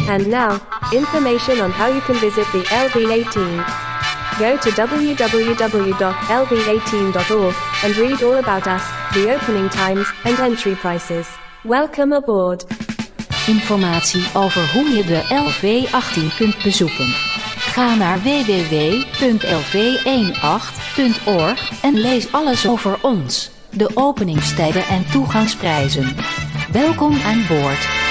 And now, information on how you can visit the LV18. Go to www.lv18.org and read all about us, the opening times, and entry prices. Welcome aboard. Informatie over hoe je de LV18 kunt bezoeken. Ga naar www.lv18.org en lees alles over ons, de openingstijden en toegangsprijzen. Welkom aan boord.